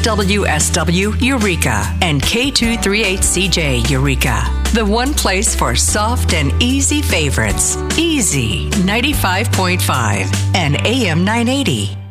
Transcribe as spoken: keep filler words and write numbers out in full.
W S W Eureka and K two thirty-eight C J Eureka. The one place for soft and easy favorites. Easy ninety-five point five and A M nine eighty.